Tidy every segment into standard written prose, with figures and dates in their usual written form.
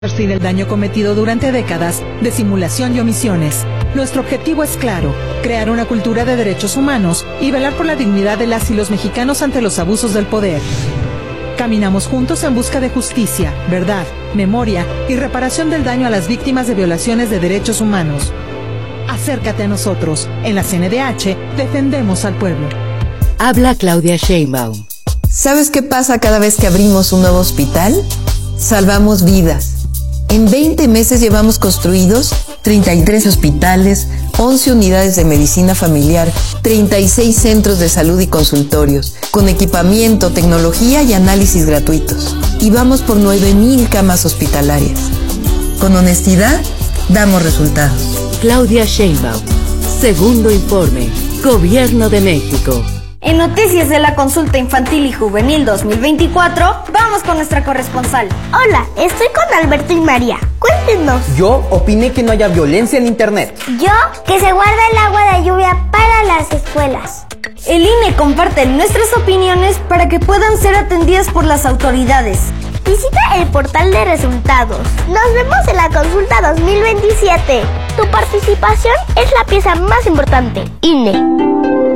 Resarcir el daño cometido durante décadas de simulación y omisiones. Nuestro objetivo es claro: crear una cultura de derechos humanos y velar por la dignidad de las y los mexicanos ante los abusos del poder. Caminamos juntos en busca de justicia, verdad, memoria y reparación del daño a las víctimas de violaciones de derechos humanos. Acércate a nosotros. En la CNDH defendemos al pueblo. Habla Claudia Sheinbaum. ¿Sabes qué pasa cada vez que abrimos un nuevo hospital? Salvamos vidas. En 20 meses llevamos construidos 33 hospitales, 11 unidades de medicina familiar, 36 centros de salud y consultorios, con equipamiento, tecnología y análisis gratuitos. Y vamos por 9,000 camas hospitalarias. Con honestidad, damos resultados. Claudia Sheinbaum. Segundo informe. Gobierno de México. En Noticias de la Consulta Infantil y Juvenil 2024, vamos con nuestra corresponsal. Hola, estoy con Alberto y María. Cuéntenos. Yo opiné que no haya violencia en internet. Yo, que se guarda el agua de lluvia para las escuelas. El INE comparte nuestras opiniones para que puedan ser atendidas por las autoridades. Visita el portal de resultados. Nos vemos en la consulta 2027. Tu participación es la pieza más importante. INE.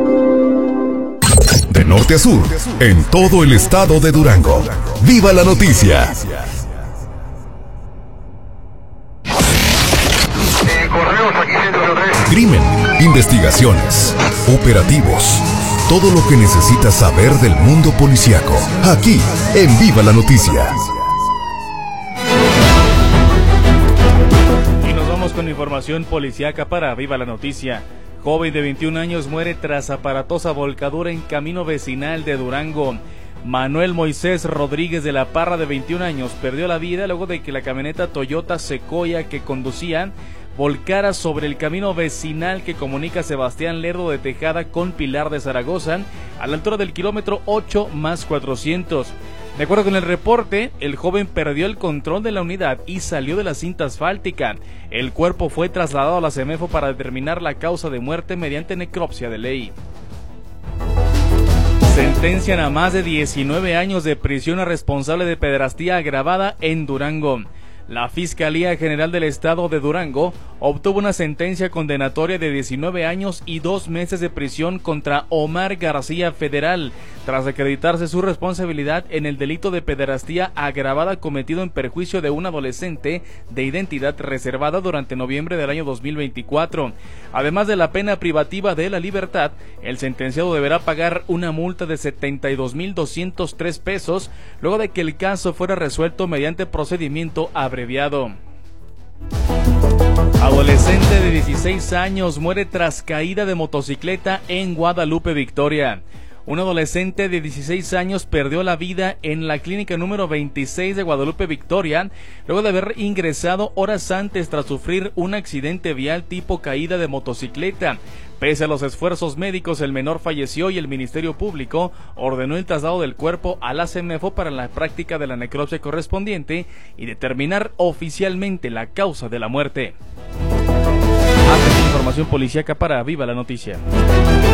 De norte a sur, en todo el estado de Durango. ¡Viva la noticia! Crimen, investigaciones, operativos. Todo lo que necesitas saber del mundo policíaco. Aquí, en Viva la Noticia. Y nos vamos con información policíaca para Viva la Noticia. Joven de 21 años muere tras aparatosa volcadura en camino vecinal de Durango. Manuel Moisés Rodríguez de la Parra, de 21 años, perdió la vida luego de que la camioneta Toyota Sequoia que conducía volcara sobre el camino vecinal que comunica Sebastián Lerdo de Tejada con Pilar de Zaragoza, a la altura del kilómetro 8+400. De acuerdo con el reporte, el joven perdió el control de la unidad y salió de la cinta asfáltica. El cuerpo fue trasladado a la CEMEFO para determinar la causa de muerte mediante necropsia de ley. Sentencian a más de 19 años de prisión a responsable de pederastía agravada en Durango. La Fiscalía General del Estado de Durango obtuvo una sentencia condenatoria de 19 años y 2 meses de prisión contra Omar García Federal, tras acreditarse su responsabilidad en el delito de pederastía agravada cometido en perjuicio de un adolescente de identidad reservada durante noviembre del año 2024. Además de la pena privativa de la libertad, el sentenciado deberá pagar una multa de 72,203 pesos, luego de que el caso fuera resuelto mediante procedimiento abreviado. Adolescente de 16 años muere tras caída de motocicleta en Guadalupe Victoria. Un adolescente de 16 años perdió la vida en la clínica número 26 de Guadalupe Victoria, luego de haber ingresado horas antes tras sufrir un accidente vial tipo caída de motocicleta. Pese a los esfuerzos médicos, el menor falleció y el Ministerio Público ordenó el traslado del cuerpo a la CEMEFO para la práctica de la necropsia correspondiente y determinar oficialmente la causa de la muerte. Hasta aquí información policíaca para Viva la Noticia.